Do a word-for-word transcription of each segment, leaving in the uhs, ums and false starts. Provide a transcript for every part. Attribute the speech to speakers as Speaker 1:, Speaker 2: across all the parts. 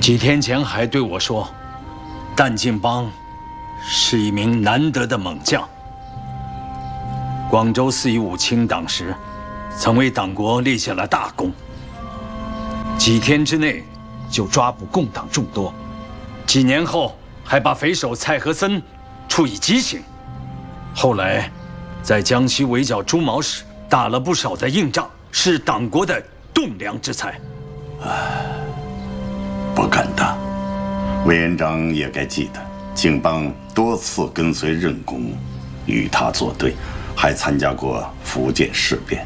Speaker 1: 几天前还对我说，但敬邦是一名难得的猛将。广州四一五清党时，曾为党国立下了大功。几天之内就抓捕共党众多，几年后还把匪首蔡和森处以极刑。后来，在江西围剿朱毛时，打了不少的硬仗，是党国的栋梁之才。
Speaker 2: 唉，不敢当。委员长也该记得，敬邦多次跟随任公，与他作对，还参加过福建事变。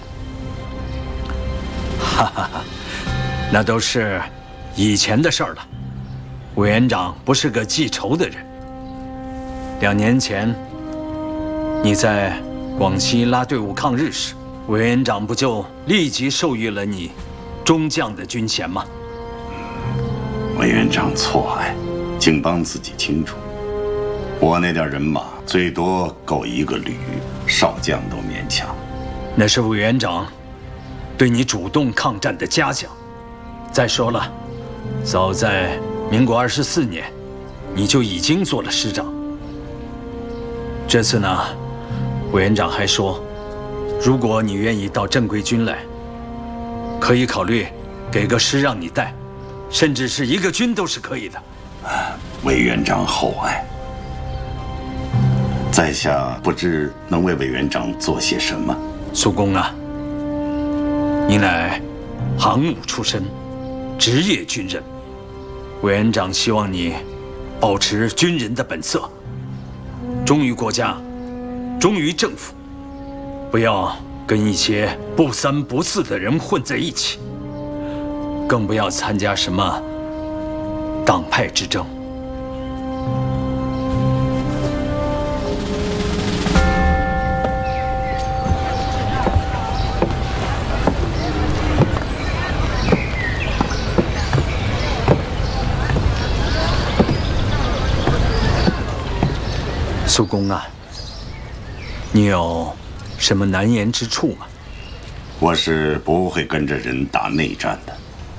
Speaker 1: 哈哈哈，那都是以前的事儿了。委员长不是个记仇的人。两年前，你在广西拉队伍抗日时，委员长不就立即授予了你中将的军衔吗？
Speaker 2: 委员长错爱，敬邦自己清楚。我那点人马最多够一个旅，少将都勉强。
Speaker 1: 那是委员长对你主动抗战的嘉奖。再说了，早在民国二十四年，你就已经做了师长。这次呢，委员长还说，如果你愿意到正规军来，可以考虑给个师让你带，甚至是一个军都是可以的。
Speaker 2: 委员长厚爱，在下不知能为委员长做些什么。
Speaker 1: 苏公啊，你乃航母出身，职业军人，委员长希望你保持军人的本色，忠于国家，忠于政府，不要跟一些不三不四的人混在一起，更不要参加什么党派之争。苏公啊，你有什么难言之处吗？
Speaker 2: 我是不会跟着人打内战的。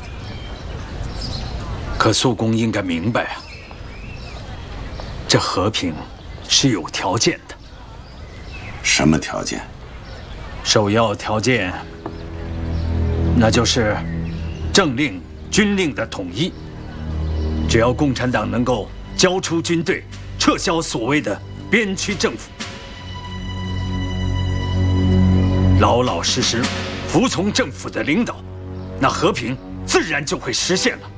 Speaker 1: 可苏公应该明白啊，这和平是有条件的。
Speaker 2: 什么条件？
Speaker 1: 首要条件，那就是政令、军令的统一。只要共产党能够交出军队，撤销所谓的边区政府，老老实实服从政府的领导，那和平自然就会实现了。